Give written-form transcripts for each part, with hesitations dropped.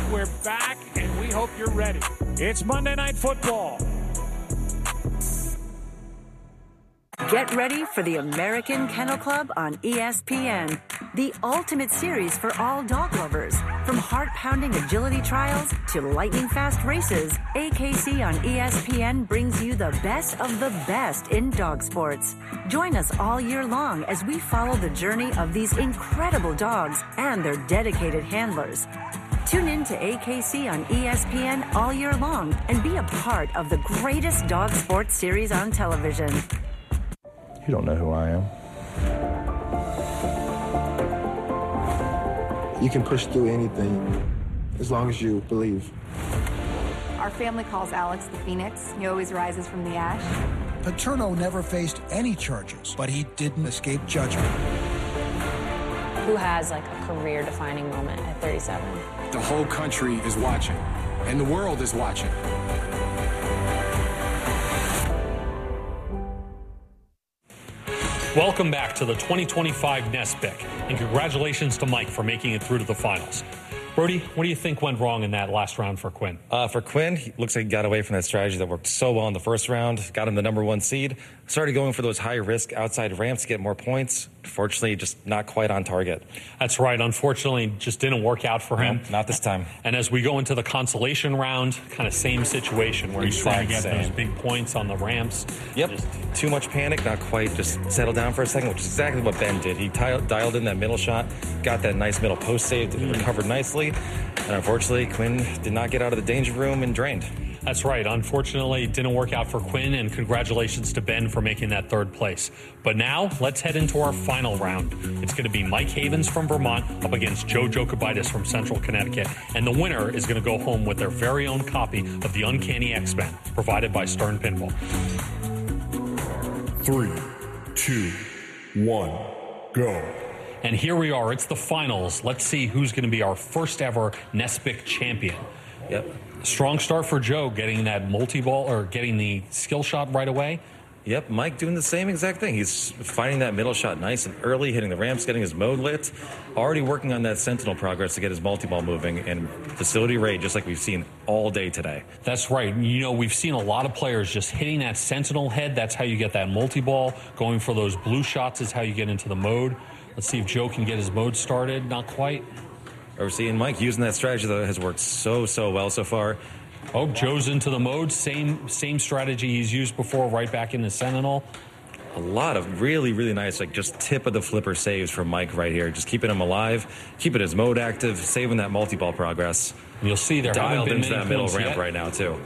we're back, and we hope you're ready. It's Monday Night Football. Get ready for the American Kennel Club on ESPN, the ultimate series for all dog lovers. From heart-pounding agility trials to lightning-fast races, AKC on ESPN brings you the best of the best in dog sports. Join us all year long as we follow the journey of these incredible dogs and their dedicated handlers. Tune in to AKC on ESPN all year long and be a part of the greatest dog sports series on television. You don't know who I am. You can push through anything as long as you believe. Our family calls Alex the Phoenix. He always rises from the ash. Paterno never faced any charges, but he didn't escape judgment. Who has like a career-defining moment at 37? The whole country is watching, and the world is watching. Welcome back to the 2025 NESPIC, and congratulations to Mike for making it through to the finals. Brody, what do you think went wrong in that last round for Quinn? For Quinn, he looks like he got away from that strategy that worked so well in the first round, got him the number 1 seed, started going for those high-risk outside ramps to get more points. Fortunately, just not quite on target. That's right. Unfortunately, just didn't work out for him. Not this time. And as we go into the consolation round, kind of same situation where he's trying to get those big points on the ramps. Yep. Too much panic, not quite just settle down for a second, which is exactly what Ben did. He dialed in that middle shot, got that nice middle post save, recovered nicely. And unfortunately, Quinn did not get out of the danger room and drained. That's right. Unfortunately, it didn't work out for Quinn, and congratulations to Ben for making that third place. But now, let's head into our final round. It's going to be Mike Havens from Vermont up against Joe Jokovitis from Central Connecticut, and the winner is going to go home with their very own copy of the Uncanny X-Men, provided by Stern Pinball. 3, 2, 1, go. And here we are. It's the finals. Let's see who's going to be our first ever NESPIC champion. Yep. Strong start for Joe, getting that multi-ball or getting the skill shot right away. Yep, Mike doing the same exact thing. He's finding that middle shot nice and early, hitting the ramps, getting his mode lit, already working on that sentinel progress to get his multi-ball moving, and facility rate just like we've seen all day today. That's right. You know, we've seen a lot of players just hitting that sentinel head. That's how you get that multi-ball. Going for those blue shots is how you get into the mode. Let's see if Joe can get his mode started. Not quite. We're seeing Mike using that strategy that has worked so well so far. Oh, Joe's into the mode. Same strategy he's used before, right back in the Sentinel. A lot of really nice, like just tip of the flipper saves from Mike right here. Just keeping him alive, keeping his mode active, saving that multi-ball progress. And you'll see there dialed haven't been into many that middle points ramp yet. right now too.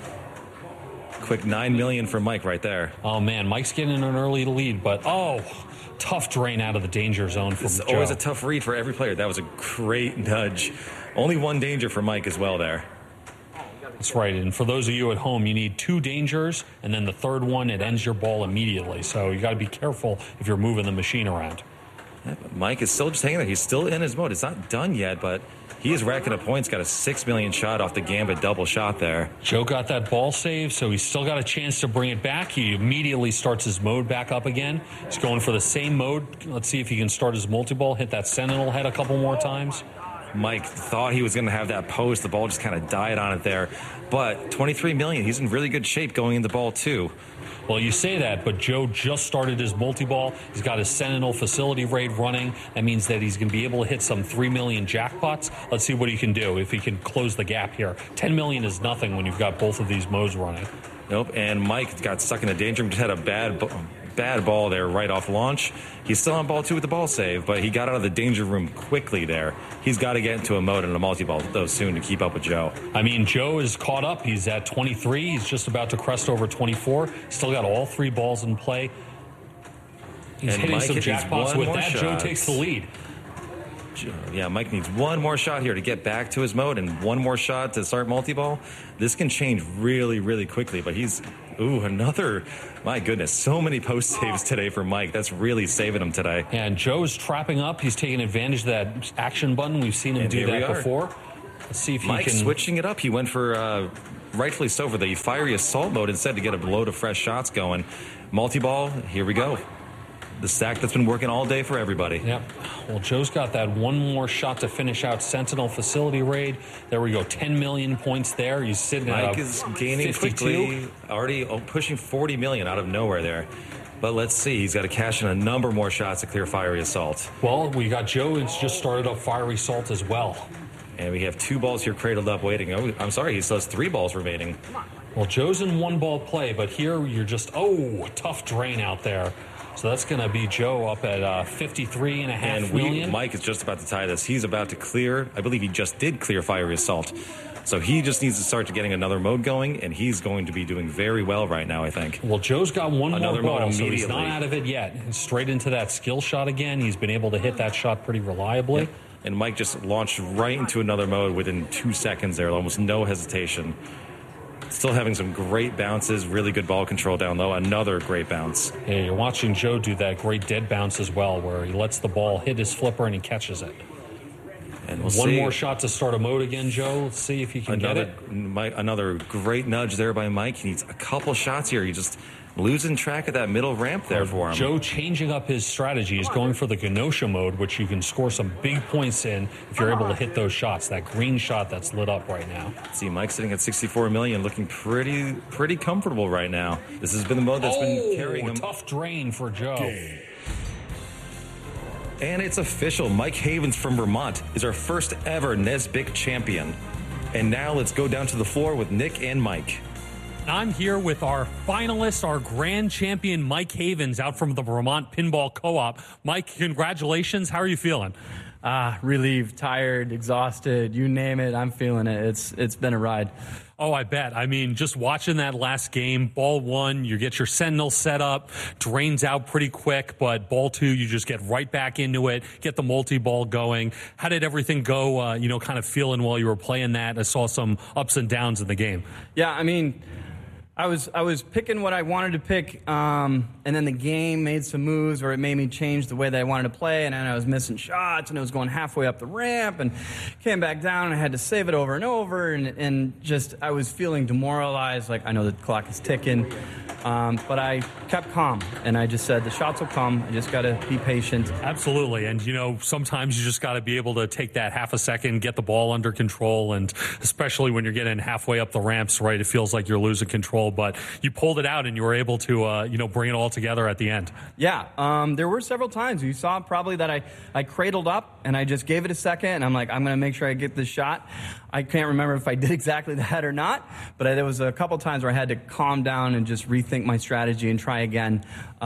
Quick 9 million for Mike right there. Oh man, Mike's getting an early lead, but tough drain out of the danger zone from It's Joe. always a tough read for every player. That was a great nudge. Only one danger for Mike as well there. That's right. And for those of you at home, you need 2 dangers, and then the third one, it ends your ball immediately. So you got to be careful if you're moving the machine around. Yeah, Mike is still just hanging there. He's still in his mode. It's not done yet, but he is racking up points. Got a 6 million shot off the Gambit double shot there. Joe got that ball save, so he's still got a chance to bring it back. He immediately starts his mode back up again. He's going for the same mode. Let's see if he can start his multi-ball, hit that sentinel head a couple more times. Mike thought he was going to have that post. The ball just kind of died on it there. But 23 million, he's in really good shape going into ball 2. Well, you say that, but Joe just started his multi-ball. He's got his Sentinel facility raid running. That means that he's going to be able to hit some 3 million jackpots. Let's see what he can do, if he can close the gap here. 10 million is nothing when you've got both of these modes running. Nope, and Mike got stuck in a danger room. Just had a bad ball there right off launch. He's still on ball 2 with the ball save, but he got out of the danger room quickly there. He's got to get into a mode and a multi-ball, though, soon to keep up with Joe. I mean, Joe is caught up. He's at 23. He's just about to crest over 24. Still got all 3 balls in play. He's hitting some jackpots. With that, Joe takes the lead. Yeah, Mike needs one more shot here to get back to his mode and one more shot to start multi-ball. This can change really quickly, but he's... another... My goodness, so many post saves today for Mike. That's really saving him today. And Joe's trapping up. He's taking advantage of that action button. We've seen him do that before. Let's see if he Mike's can... switching it up. He went for, rightfully so, for the fiery assault mode instead to get a load of fresh shots going. Multi-ball, here we go. the stack that's been working all day for everybody. Yep. Well, Joe's got that one more shot to finish out Sentinel Facility Raid. There we go, 10 million points there. He's sitting at Mike is gaining 52. quickly, already pushing 40 million out of nowhere there. But let's see, he's got to cash in a number more shots to clear Fiery Assault. Well, we got Joe who's just started up Fiery Assault as well. And we have 2 balls here cradled up waiting. Oh, I'm sorry, he still has 3 balls remaining. Well, Joe's in 1-ball play, but here you're just, tough drain out there. So that's going to be Joe up at 53.5 million. Mike is just about to tie this. He's about to clear. I believe he just did clear Fiery Assault. So he just needs to start getting another mode going, and he's going to be doing very well right now, I think. Well, Joe's got one another more ball, mode so he's not out of it yet. He's straight into that skill shot again. He's been able to hit that shot pretty reliably. Yep. And Mike just launched right into another mode within 2 seconds there, almost no hesitation. Still having some great bounces, really good ball control down low. Another great bounce. Yeah, you're watching Joe do that great dead bounce as well, where he lets the ball hit his flipper and he catches it. And we'll One see. more shot to start a mode again, Joe. Let's see if he can get it. Another great nudge there by Mike. He needs a couple shots here. He just losing track of that middle ramp there for him. Joe changing up his strategy. He's going for the Genosha mode, which you can score some big points in if you're able to hit those shots. That green shot that's lit up right now. See, Mike sitting at 64 million, looking pretty comfortable right now. This has been the mode that's been carrying him. Tough drain for Joe. And it's official. Mike Havens from Vermont is our first ever Nesbitt champion. And now let's go down to the floor with Nick and Mike. I'm here with our finalist, our grand champion, Mike Havens, out from the Vermont Pinball Co-op. Mike, congratulations. How are you feeling? Relieved, tired, exhausted, you name it, I'm feeling it. It's been a ride. Oh, I bet. I mean, just watching that last game, ball 1, you get your Sentinel set up, drains out pretty quick, but ball 2, you just get right back into it, get the multi-ball going. How did everything go, kind of feeling while you were playing that? I saw some ups and downs in the game. Yeah, I mean, I was picking what I wanted to pick, and then the game made some moves where it made me change the way that I wanted to play, and then I was missing shots, and it was going halfway up the ramp, and came back down, and I had to save it over and over, and just I was feeling demoralized, like I know the clock is ticking, but I kept calm, and I just said the shots will come, I just got to be patient. Absolutely, and sometimes you just got to be able to take that half a second, get the ball under control, and especially when you're getting halfway up the ramps, right, it feels like you're losing control. But you pulled it out and you were able to, bring it all together at the end. Yeah, there were several times. You saw probably that I cradled up and I just gave it a second and I'm like, I'm going to make sure I get this shot. I can't remember if I did exactly that or not, but there was a couple times where I had to calm down and just rethink my strategy and try again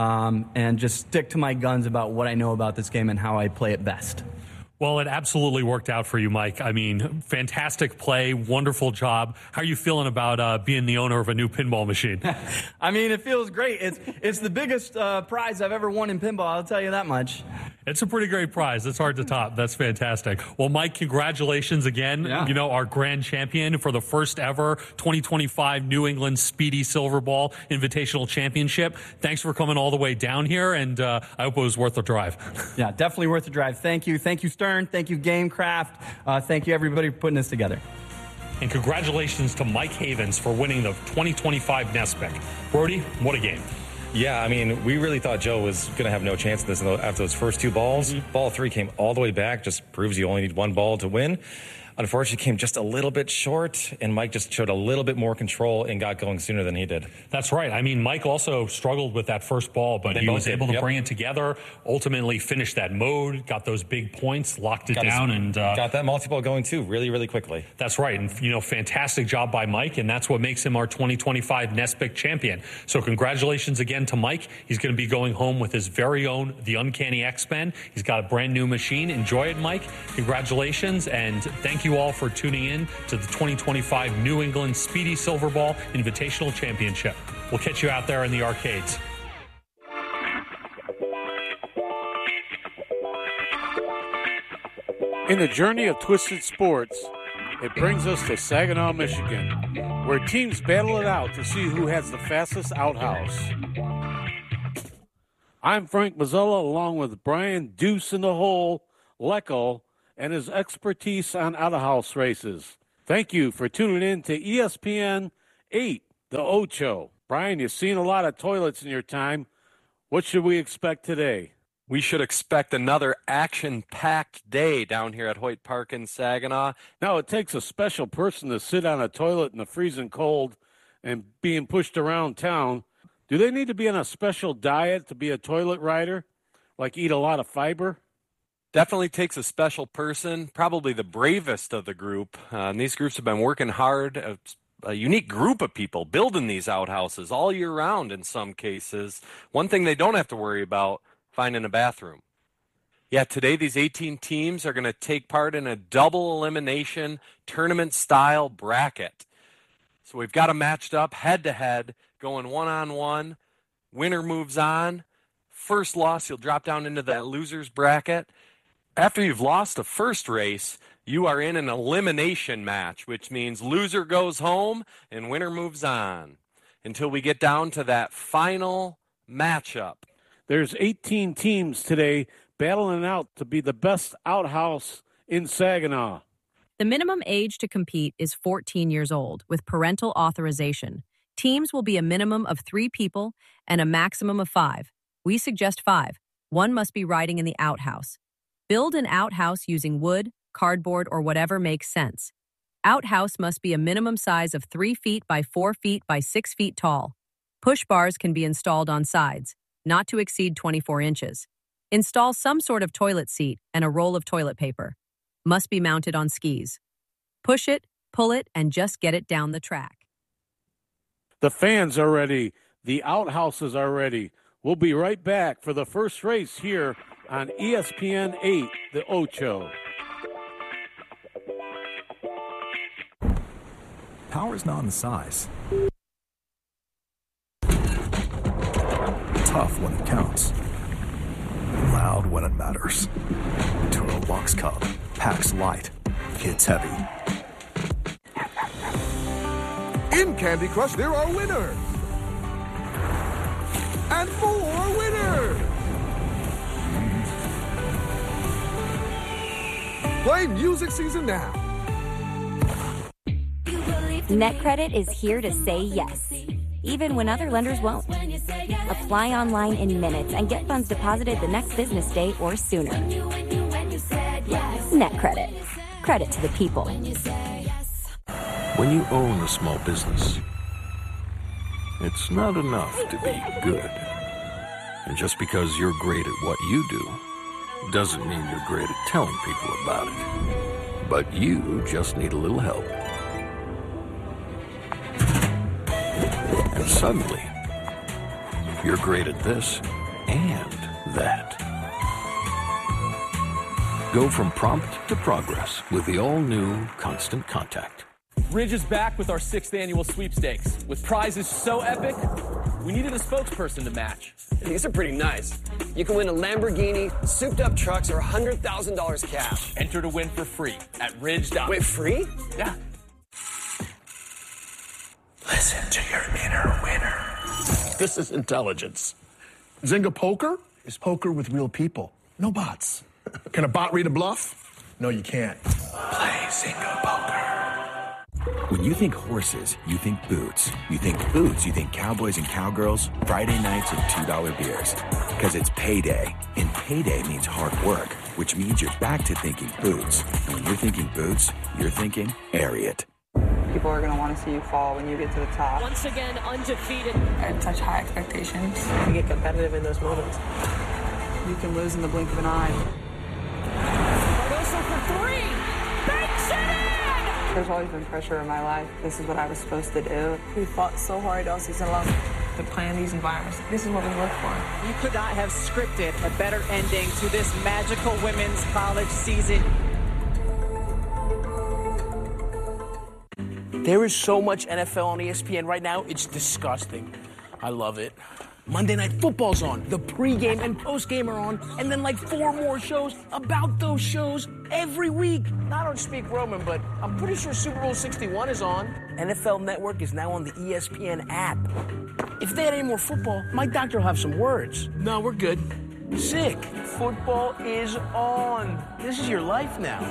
and just stick to my guns about what I know about this game and how I play it best. Well, it absolutely worked out for you, Mike. I mean, fantastic play, wonderful job. How are you feeling about being the owner of a new pinball machine? I mean, it feels great. It's the biggest prize I've ever won in pinball, I'll tell you that much. It's a pretty great prize. It's hard to top. That's fantastic. Well, Mike, congratulations again. Yeah. Our grand champion for the first ever 2025 New England Speedy Silver Ball Invitational Championship. Thanks for coming all the way down here, and I hope it was worth the drive. Yeah, definitely worth the drive. Thank you. Thank you, Stern. Thank you, Gamecraft. Thank you, everybody, for putting this together. And congratulations to Mike Havens for winning the 2025 Nesbitt. Brody, what a game. Yeah, I mean, we really thought Joe was going to have no chance in this after those first 2 balls. Ball 3 came all the way back, just proves you only need 1 ball to win. Unfortunately, came just a little bit short, and Mike just showed a little bit more control and got going sooner than he did. That's right. I mean, Mike also struggled with that first ball, but he was able to bring it together, ultimately finished that mode, got those big points, locked it down, and got that multi-ball going, too, really, really quickly. That's right. And, fantastic job by Mike, and that's what makes him our 2025 Nesbitt champion. So congratulations again to Mike. He's going to be going home with his very own The Uncanny X-Men. He's got a brand new machine. Enjoy it, Mike. Congratulations, and thank you all for tuning in to the 2025 New England Speedy Silver Ball Invitational Championship. We'll catch you out there in the arcades. In the journey of Twisted Sports, it brings us to Saginaw, Michigan, where teams battle it out to see who has the fastest outhouse. I'm Frank Mazzella, along with Brian Deuce in the Hole, Lecco, and his expertise on out-of-house races. Thank you for tuning in to ESPN 8, the Ocho. Brian, you've seen a lot of toilets in your time. What should we expect today? We should expect another action-packed day down here at Hoyt Park in Saginaw. Now, it takes a special person to sit on a toilet in the freezing cold and being pushed around town. Do they need to be on a special diet to be a toilet rider? Like eat a lot of fiber? Definitely takes a special person, probably the bravest of the group. And these groups have been working hard, a unique group of people building these outhouses all year round in some cases. One thing they don't have to worry about, finding a bathroom. Yeah, today these 18 teams are going to take part in a double elimination tournament-style bracket. So we've got them matched up head-to-head, going one-on-one. Winner moves on. First loss, you'll drop down into that loser's bracket. After you've lost the first race, you are in an elimination match, which means loser goes home and winner moves on until we get down to that final matchup. There's 18 teams today battling out to be the best outhouse in Saginaw. The minimum age to compete is 14 years old with parental authorization. Teams will be a minimum of 3 people and a maximum of 5. We suggest 5. One must be riding in the outhouse. Build an outhouse using wood, cardboard, or whatever makes sense. Outhouse must be a minimum size of 3 feet by 4 feet by 6 feet tall. Push bars can be installed on sides, not to exceed 24 inches. Install some sort of toilet seat and a roll of toilet paper. Must be mounted on skis. Push it, pull it, and just get it down the track. The fans are ready. The outhouses are ready. We'll be right back for the first race here on ESPN 8, the Ocho. Power's not in the size. Tough when it counts. Loud when it matters. Turo Box Cub. Packs light. Hits heavy. In Candy Crush, there are winners. And more winners. Play Music Season now. NetCredit is here to say yes, even when other lenders won't. Apply online in minutes and get funds deposited the next business day or sooner. NetCredit. Credit to the people. When you own a small business, it's not enough to be good. And just because you're great at what you do, doesn't mean you're great at telling people about it. But you just need a little help. And suddenly, you're great at this and that. Go from prompt to progress with the all-new Constant Contact. Ridge is back with our 6th annual sweepstakes. With prizes so epic, we needed a spokesperson to match. These are pretty nice. You can win a Lamborghini, souped-up trucks, or $100,000 cash. Enter to win for free at Ridge. Wait, free? Yeah. Listen to your inner winner. This is intelligence. Zynga Poker is poker with real people, no bots. Can a bot read a bluff? No, you can't. Play Zynga Poker. When you think horses, you think boots. You think boots, you think cowboys and cowgirls, Friday nights and $2 beers. Because it's payday, and payday means hard work, which means you're back to thinking boots. And when you're thinking boots, you're thinking Ariat. People are going to want to see you fall when you get to the top. Once again, undefeated. I have such high expectations. You get competitive in those moments. You can lose in the blink of an eye. Cardoso for 3. Banks it in! There's always been pressure in my life. This is what I was supposed to do. We fought so hard all season long to plan these environments. This is what we work for. You could not have scripted a better ending to this magical women's college season. There is so much NFL on ESPN right now, it's disgusting. I love it. Monday Night Football's on, the pregame and postgame are on, and then like 4 more shows about those shows every week. I don't speak Roman, but I'm pretty sure Super Bowl 61 is on. NFL Network is now on the ESPN app. If they had any more football, my doctor will have some words. No, we're good. Sick. Football is on. This is your life now.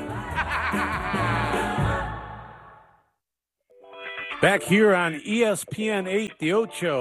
Back here on ESPN 8, the Ocho,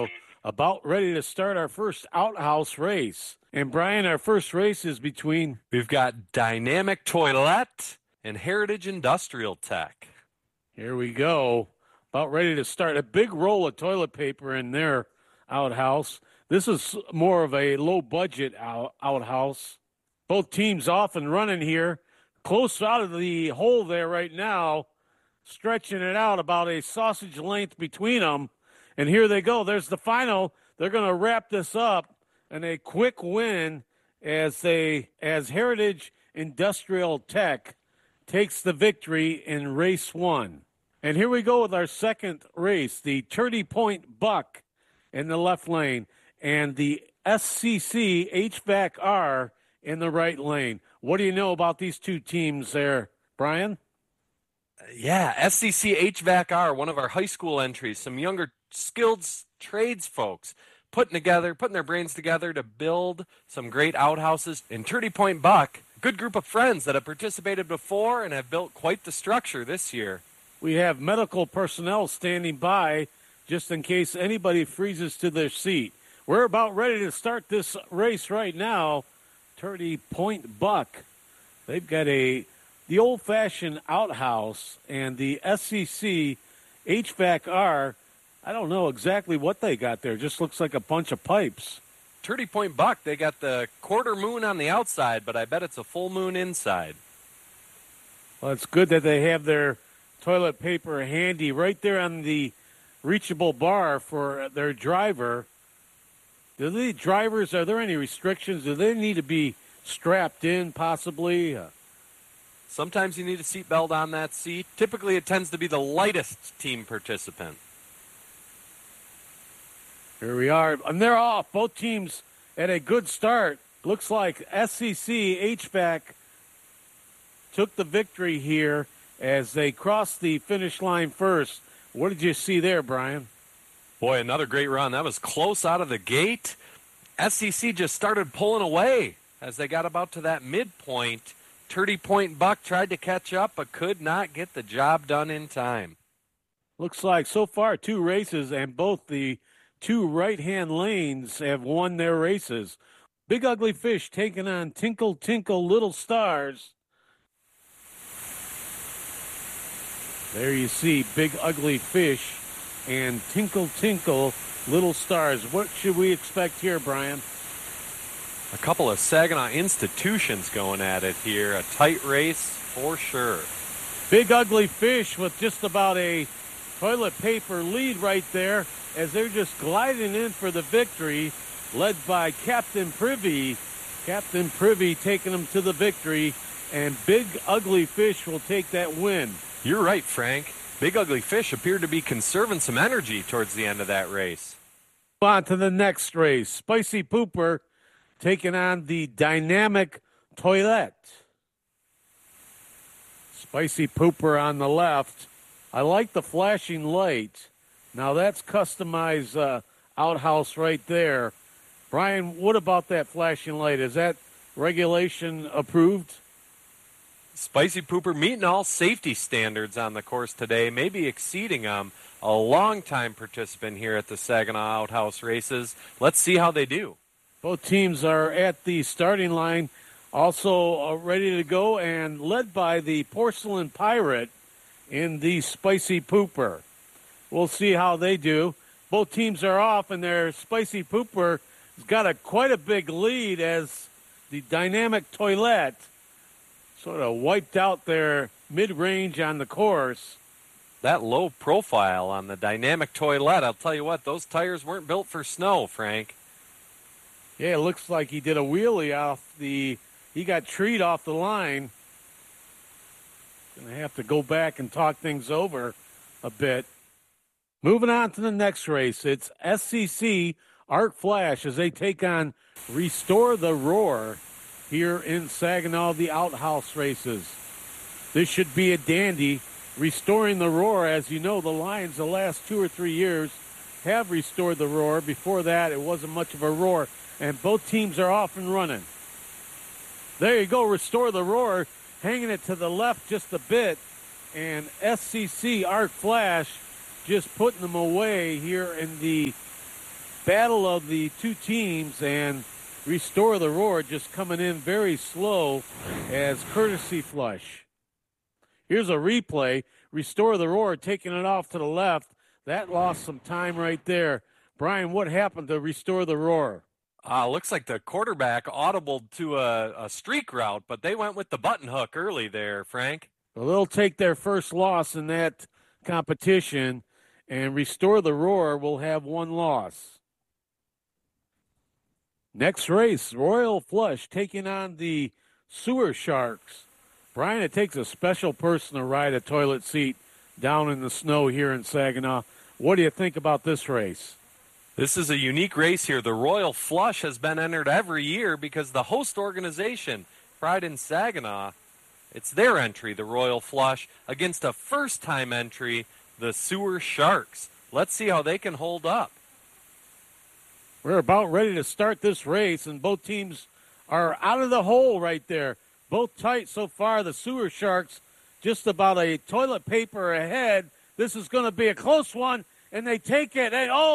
about ready to start our first outhouse race. And Brian, our first race is between... We've got Dynamic Toilette and Heritage Industrial Tech. Here we go. About ready to start. A big roll of toilet paper in their outhouse. This is more of a low-budget outhouse. Both teams off and running here. Close out of the hole there right now. Stretching it out about a sausage length between them. And here they go. There's the final. They're going to wrap this up. And a quick win as Heritage Industrial Tech takes the victory in race 1. And here we go with our second race, the Turdy Point Buck in the left lane and the SCC HVAC R in the right lane. What do you know about these two teams there, Brian? Yeah, SCC HVAC R, one of our high school entries, some younger skilled trades folks putting their brains together to build some great outhouses. And Turdy Point Buck, good group of friends that have participated before and have built quite the structure this year. We have medical personnel standing by just in case anybody freezes to their seat. We're about ready to start this race right now. Turdy Point Buck, they've got the old-fashioned outhouse, and the SCC HVAC R, I don't know exactly what they got there. Just looks like a bunch of pipes. Turdy Point Buck, they got the quarter moon on the outside, but I bet it's a full moon inside. Well, it's good that they have their toilet paper handy right there on the reachable bar for their driver. Do the drivers, are there any restrictions? Do they need to be strapped in possibly? Sometimes you need a seatbelt on that seat. Typically, it tends to be the lightest team participant. Here we are, and they're off. Both teams at a good start. Looks like SCC HVAC took the victory here as they crossed the finish line first. What did you see there, Brian? Boy, another great run. That was close out of the gate. SCC just started pulling away as they got about to that midpoint. Turdy Point Buck tried to catch up but could not get the job done in time. Looks like so far 2 races, and both the 2 right-hand lanes have won their races. Big Ugly Fish taking on Tinkle Tinkle Little Stars. There you see Big Ugly Fish and Tinkle Tinkle Little Stars. What should we expect here, Brian? A couple of Saginaw institutions going at it here. A tight race for sure. Big Ugly Fish with just about a toilet paper lead right there as they're just gliding in for the victory, led by Captain Privy. Captain Privy taking them to the victory, and Big Ugly Fish will take that win. You're right, Frank. Big Ugly Fish appeared to be conserving some energy towards the end of that race. On to the next race. Spicy Pooper taking on the Dynamic Toilette. Spicy Pooper on the left. I like the flashing light. Now that's customized outhouse right there. Brian, what about that flashing light? Is that regulation approved? Spicy Pooper meeting all safety standards on the course today, maybe exceeding them. A longtime participant here at the Saginaw Outhouse races. Let's see how they do. Both teams are at the starting line, also ready to go, and led by the Porcelain Pirate in the Spicy Pooper. We'll see how they do. Both teams are off, and their Spicy Pooper has got quite a big lead as the Dynamic Toilette sort of wiped out their mid-range on the course. That low profile on the Dynamic Toilette, I'll tell you what, those tires weren't built for snow, Frank. Yeah, it looks like he did a wheelie he got treed off the line. Going to have to go back and talk things over a bit. Moving on to the next race, it's SCC Arc Flash as they take on Restore the Roar here in Saginaw, the outhouse races. This should be a dandy. Restoring the Roar, as you know, the Lions the last 2 or 3 years have restored the Roar. Before that, it wasn't much of a roar, and both teams are off and running. There you go, Restore the Roar, hanging it to the left just a bit, and SCC Arc Flash just putting them away here in the battle of the two teams, and Restore the Roar just coming in very slow as courtesy flush. Here's a replay. Restore the Roar taking it off to the left. That lost some time right there. Brian, what happened to Restore the Roar? Looks like the quarterback audibled to a streak route, but they went with the button hook early there, Frank. Well, they'll take their first loss in that competition, and Restore the Roar will have one loss. Next race, Royal Flush taking on the Sewer Sharks. Brian, it takes a special person to ride a toilet seat down in the snow here in Saginaw. What do you think about this race? This is a unique race here. The Royal Flush has been entered every year because the host organization, Pride in Saginaw, it's their entry, the Royal Flush, against a first-time entry, the Sewer Sharks. Let's see how they can hold up. We're about ready to start this race, and both teams are out of the hole right there. Both tight so far. The Sewer Sharks just about a toilet paper ahead. This is going to be a close one, and they take it.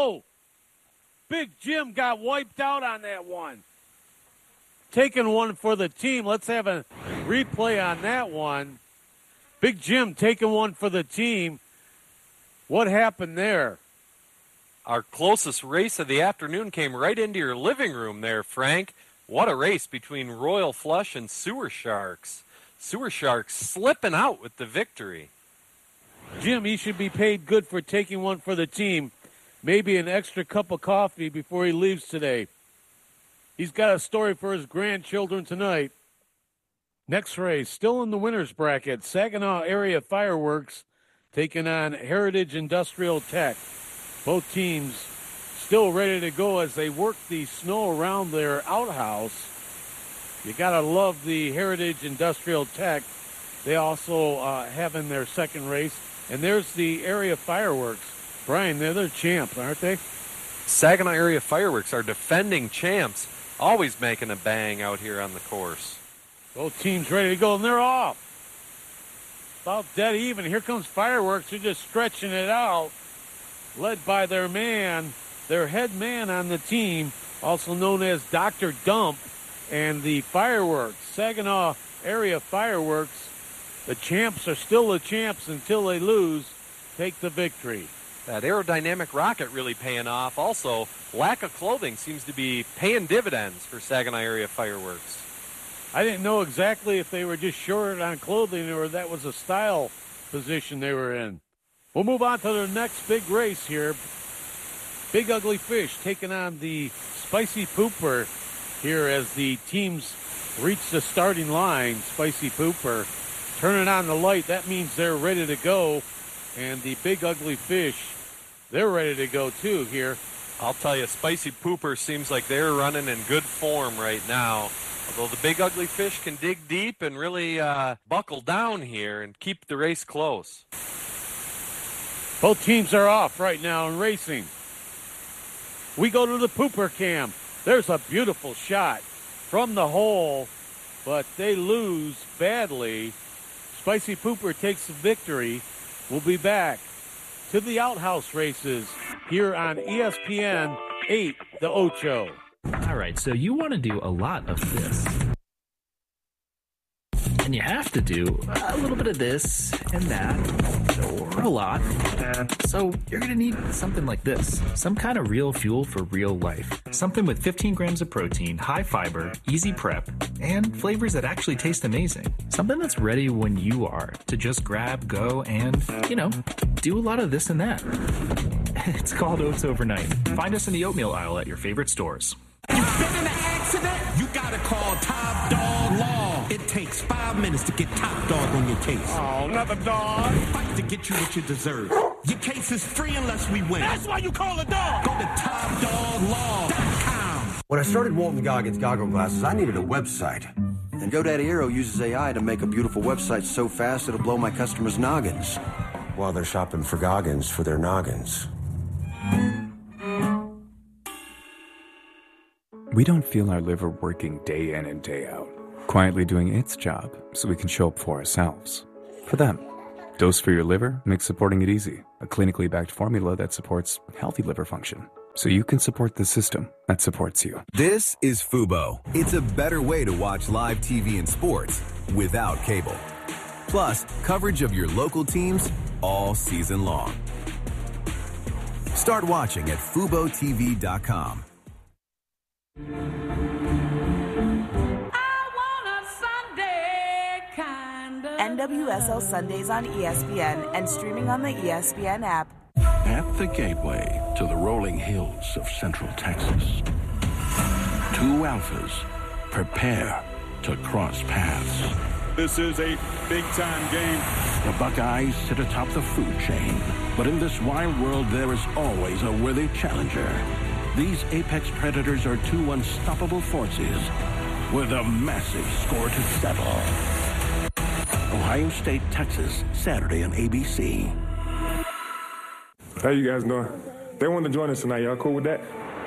Big Jim got wiped out on that one. Taking one for the team. Let's have a replay on that one. Big Jim taking one for the team. What happened there? Our closest race of the afternoon came right into your living room there, Frank. What a race between Royal Flush and Sewer Sharks. Sewer Sharks slipping out with the victory. Jim, he should be paid good for taking one for the team. Maybe an extra cup of coffee before he leaves today. He's got a story for his grandchildren tonight. Next race, still in the winner's bracket, Saginaw Area Fireworks taking on Heritage Industrial Tech. Both teams still ready to go as they work the snow around their outhouse. You got to love the Heritage Industrial Tech. They also have in their second race. And there's the Area Fireworks. Brian, they're the champs, aren't they? Saginaw Area Fireworks are defending champs, always making a bang out here on the course. Both teams ready to go, and they're off. About dead even. Here comes Fireworks. They're just stretching it out, led by their man, their head man on the team, also known as Dr. Dump, and the Fireworks, Saginaw Area Fireworks. The champs are still the champs until they lose, take the victory. That aerodynamic rocket really paying off. Also, lack of clothing seems to be paying dividends for Saginaw Area Fireworks. I didn't know exactly if they were just short on clothing or that was a style position they were in. We'll move on to the next big race here. Big Ugly Fish taking on the Spicy Pooper here as the teams reach the starting line. Spicy Pooper turning on the light. That means they're ready to go. And the Big Ugly Fish, they're ready to go too here. I'll tell you, Spicy Pooper seems like they're running in good form right now. Although the Big Ugly Fish can dig deep and really buckle down here and keep the race close. Both teams are off right now and racing. We go to the Pooper cam. There's a beautiful shot from the hole, but they lose badly. Spicy Pooper takes the victory. We'll be back to the outhouse races here on ESPN 8, the Ocho. All right, so you want to do a lot of this. And you have to do a little bit of this and that, or a lot. So you're going to need something like this. Some kind of real fuel for real life. Something with 15 grams of protein, high fiber, easy prep, and flavors that actually taste amazing. Something that's ready when you are to just grab, go, and, do a lot of this and that. It's called Oats Overnight. Find us in the oatmeal aisle at your favorite stores. You've been in an accident? You gotta call Top Dog Law. It takes 5 minutes to get Top Dog on your case. Oh, another dog. Fight to get you what you deserve. Your case is free unless we win. That's why you call a dog. Go to TopDogLaw.com. When I started Walton Goggins Goggle Glasses, I needed a website. And GoDaddy Aero uses AI to make a beautiful website so fast it'll blow my customers' noggins while they're shopping for Goggins for their noggins. We don't feel our liver working day in and day out, quietly doing its job so we can show up for ourselves. For them, Dose for Your Liver makes supporting it easy, a clinically backed formula that supports healthy liver function. so you can support the system that supports you. This is Fubo. It's a better way to watch live TV and sports without cable. Plus, coverage of your local teams all season long. Start watching at FuboTV.com. NWSL Sundays on ESPN and streaming on the ESPN app. At the gateway to the rolling hills of Central Texas, two alphas prepare to cross paths. This is a big-time game. The Buckeyes sit atop the food chain, but in this wild world, there is always a worthy challenger. These apex predators are two unstoppable forces with a massive score to settle. Ohio State, Texas, Saturday on ABC. How you guys doing? They want to join us tonight. Y'all cool with that?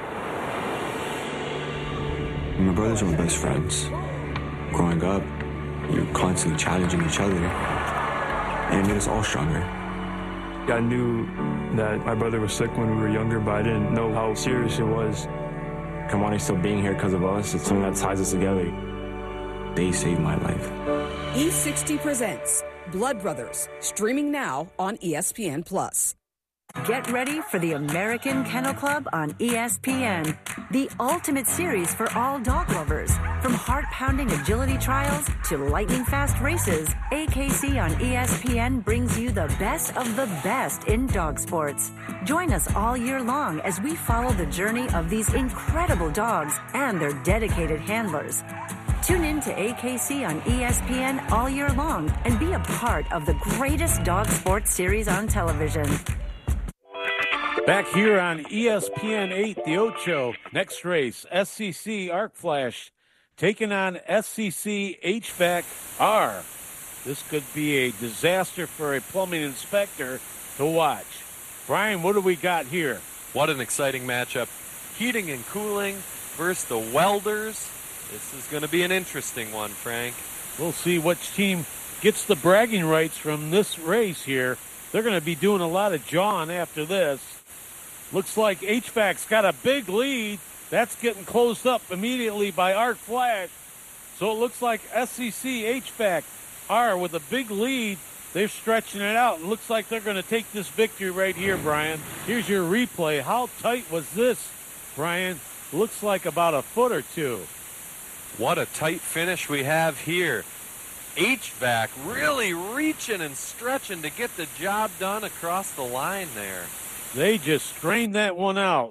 My brothers are my best friends. Growing up, you're constantly challenging each other, and it made us all stronger. I knew that my brother was sick when we were younger, but I didn't know how serious it was. Kamani's still being here because of us. It's something that ties us together. They saved my life. E60 presents Blood Brothers, streaming now on ESPN+. Get ready for the American Kennel Club on ESPN, the ultimate series for all dog lovers. From heart-pounding agility trials to lightning-fast races, AKC on ESPN brings you the best of the best in dog sports. Join us all year long as we follow the journey of these incredible dogs and their dedicated handlers. Tune in to AKC on ESPN all year long and be a part of the greatest dog sports series on television. Back here on ESPN 8, the Ocho. Next race, SCC Arc Flash taking on SCC HVAC R. This could be a disaster for a plumbing inspector to watch. Brian, what do we got here? What an exciting matchup. Heating and cooling versus the welders. This is going to be an interesting one, Frank. We'll see which team gets the bragging rights from this race here. They're going to be doing a lot of jawing after this. Looks like HVAC's got a big lead. That's getting closed up immediately by Arc Flash. So it looks like SCC HVAC are with a big lead. They're stretching it out. It looks like they're going to take this victory right here, Brian. Here's your replay. How tight was this, Brian? Looks like about a foot or two. What a tight finish we have here. HVAC really reaching and stretching to get the job done across the line there. They just strained that one out.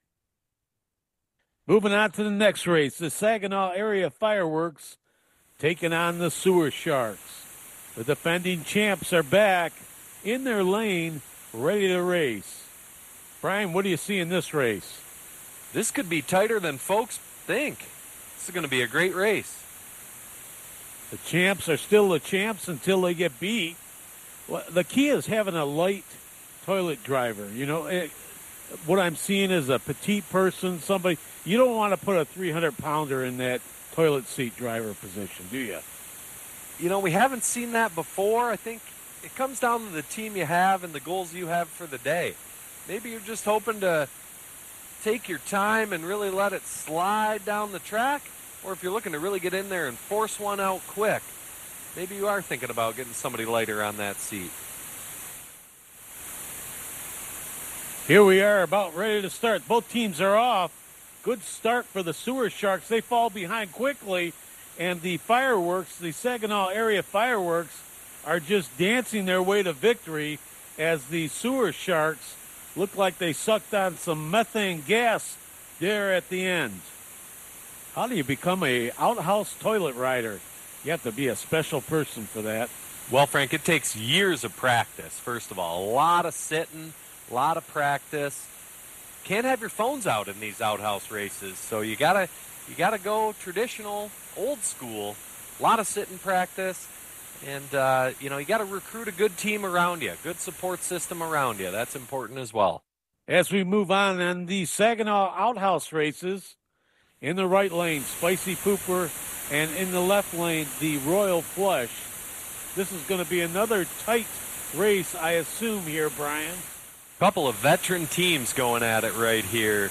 Moving on to the next race, the Saginaw Area Fireworks taking on the Sewer Sharks. The defending champs are back in their lane, ready to race. Brian, what do you see in this race? This could be tighter than folks think. This is going to be a great race. The champs are still the champs until they get beat. Well, the key is having a light toilet driver. You know, what I'm seeing is a petite person, somebody. You don't want to put a 300-pounder in that toilet seat driver position, do you? You know, we haven't seen that before. I think it comes down to the team you have and the goals you have for the day. Maybe you're just hoping to take your time and really let it slide down the track, or if you're looking to really get in there and force one out quick, maybe you are thinking about getting somebody lighter on that seat. Here we are about ready to start. Both teams are off. Good start for the Sewer Sharks. They fall behind quickly, and the Fireworks, the Saginaw Area Fireworks, are just dancing their way to victory as the Sewer Sharks look like they sucked on some methane gas there at the end. How do you become a outhouse toilet rider? You have to be a special person for that. Well, Frank, it takes years of practice, first of all. A lot of sitting, a lot of practice. Can't have your phones out in these outhouse races, so you gotta go traditional, old school. A lot of sitting practice, and you gotta recruit a good team around you, good support system around you. That's important as well. As we move on the Saginaw outhouse races, in the right lane, Spicy Pooper, and in the left lane, the Royal Flush. This is going to be another tight race, I assume, here, Brian. Couple of veteran teams going at it right here.